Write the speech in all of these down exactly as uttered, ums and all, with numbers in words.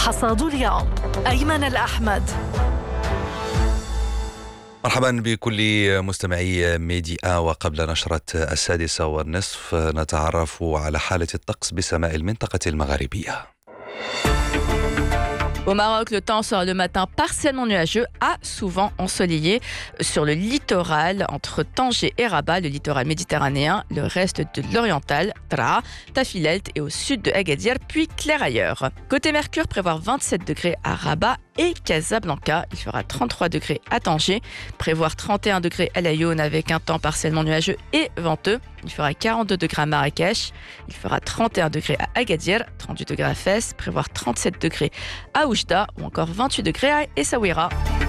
حصاد اليوم أيمن الأحمد. مرحبا بكل مستمعي ميديا. وقبل نشرة السادسة والنصف نتعرف على حالة الطقس بسماء المنطقة المغاربية. Au Maroc, le temps sera le matin partiellement nuageux à souvent ensoleillé sur le littoral entre Tanger et Rabat, le littoral méditerranéen, le reste de l'oriental, Tra, Tafilelt et au sud de Agadir, puis clair ailleurs. Côté Mercure, prévoir vingt-sept degrés à Rabat et Casablanca. Il fera trente-trois degrés à Tanger, prévoir trente et un degrés à Laayoune avec un temps partiellement nuageux et venteux. Il fera quarante-deux degrés à Marrakech, il fera trente et un degrés à Agadir, trente-huit degrés à Fès, prévoir trente-sept degrés à Oujda ou encore vingt-huit degrés à Essaouira.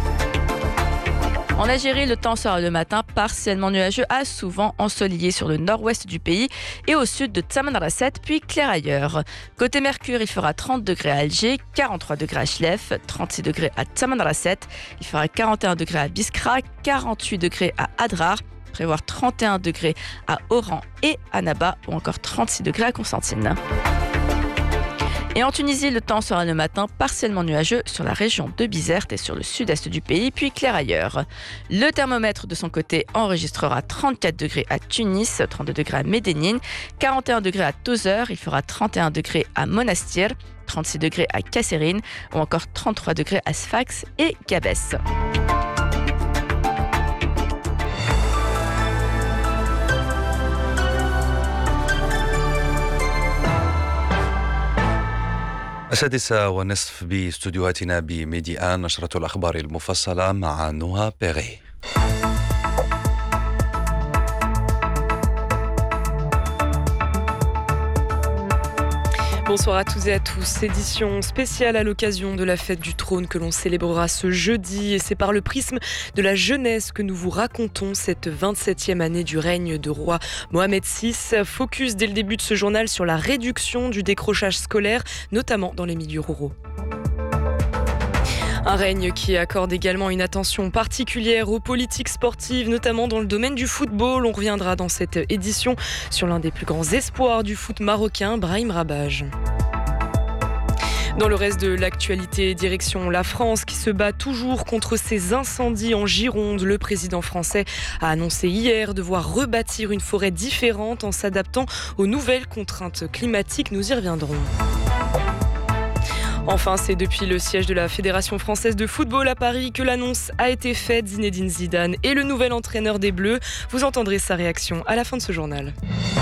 En Algérie, le temps sera le matin partiellement nuageux à souvent ensoleillé sur le nord-ouest du pays et au sud de Tamanrasset, puis clair ailleurs. Côté Mercure, il fera trente degrés à Alger, quarante-trois degrés à Chlef, trente-six degrés à Tamanrasset, il fera quarante et un degrés à Biskra, quarante-huit degrés à Adrar, prévoir trente et un degrés à Oran et à Naba ou encore trente-six degrés à Constantine. Et en Tunisie, le temps sera le matin partiellement nuageux sur la région de Bizerte et sur le sud-est du pays, puis clair ailleurs. Le thermomètre de son côté enregistrera trente-quatre degrés à Tunis, trente-deux degrés à Médénine, quarante et un degrés à Tozeur, il fera trente et un degrés à Monastir, trente-six degrés à Kasserine ou encore trente-trois degrés à Sfax et Gabès. السادسة والنصف باستوديوهاتنا بميديا، نشرة الأخبار المفصلة مع نوها بيغي. Bonsoir à tous et à tous. Édition spéciale à l'occasion de la fête du trône que l'on célébrera ce jeudi. Et c'est par le prisme de la jeunesse que nous vous racontons cette vingt-septième année du règne de roi Mohamed six. Focus dès le début de ce journal sur la réduction du décrochage scolaire, notamment dans les milieux ruraux. Un règne qui accorde également une attention particulière aux politiques sportives, notamment dans le domaine du football. On reviendra dans cette édition sur l'un des plus grands espoirs du foot marocain, Brahim Rabaj. Dans le reste de l'actualité, direction la France qui se bat toujours contre ces incendies en Gironde. Le président français a annoncé hier devoir rebâtir une forêt différente en s'adaptant aux nouvelles contraintes climatiques. Nous y reviendrons. Enfin, c'est depuis le siège de la Fédération française de football à Paris que l'annonce a été faite. Zinedine Zidane est le nouvel entraîneur des Bleus. Vous entendrez sa réaction à la fin de ce journal.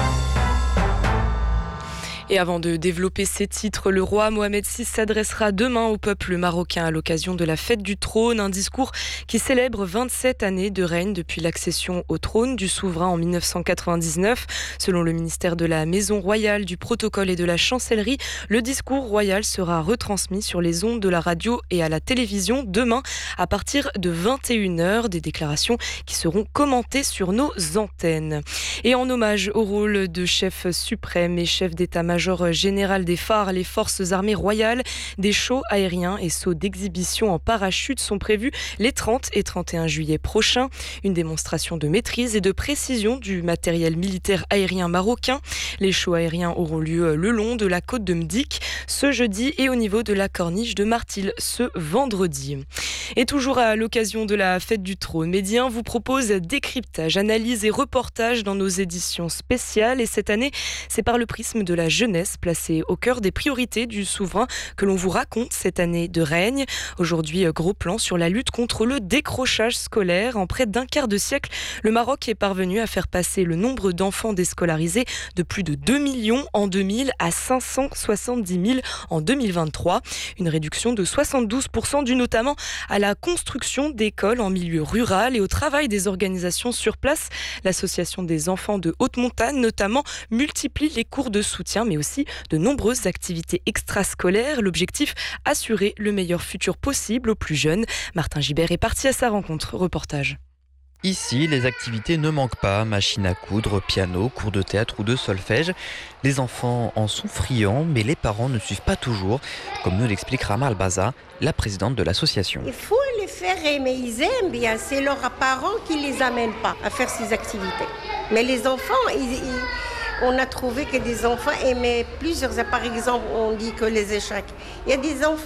Et avant de développer ces titres, le roi Mohamed six s'adressera demain au peuple marocain à l'occasion de la fête du trône, un discours qui célèbre vingt-sept années de règne depuis l'accession au trône du souverain en mille neuf cent quatre-vingt-dix-neuf. Selon le ministère de la Maison royale, du protocole et de la chancellerie, le discours royal sera retransmis sur les ondes de la radio et à la télévision demain à partir de vingt et une heures, des déclarations qui seront commentées sur nos antennes. Et en hommage au rôle de chef suprême et chef d'état-major général des phares, les forces armées royales, des shows aériens et sauts d'exhibition en parachute sont prévus les trente et trente et un juillet prochains. Une démonstration de maîtrise et de précision du matériel militaire aérien marocain. Les shows aériens auront lieu le long de la côte de Mdik ce jeudi et au niveau de la corniche de Martil ce vendredi. Et toujours à l'occasion de la fête du trône, Média vous propose décryptage, analyse et reportage dans nos éditions spéciales. Et cette année, c'est par le prisme de la jeunesse placée au cœur des priorités du souverain que l'on vous raconte cette année de règne. Aujourd'hui, gros plan sur la lutte contre le décrochage scolaire. En près d'un quart de siècle, le Maroc est parvenu à faire passer le nombre d'enfants déscolarisés de plus de deux millions en deux mille à cinq cent soixante-dix mille en deux mille vingt-trois. Une réduction de soixante-douze pour cent due notamment à la construction d'écoles en milieu rural et au travail des organisations sur place. L'association des enfants de haute montagne notamment multiplie les cours de soutien mais aussi de nombreuses activités extrascolaires. L'objectif, assurer le meilleur futur possible aux plus jeunes. Martin Gibert est parti à sa rencontre. Reportage. Ici, les activités ne manquent pas. Machine à coudre, piano, cours de théâtre ou de solfège. Les enfants en sont friands, mais les parents ne suivent pas toujours, comme nous l'explique Rama Albaza, la présidente de l'association. Il faut les faire aimer, ils aiment bien. C'est leurs parents qui ne les amènent pas à faire ces activités. Mais les enfants, ils, ils, on a trouvé que des enfants aimaient plusieurs. Par exemple, on dit que les échecs. Il y a des enfants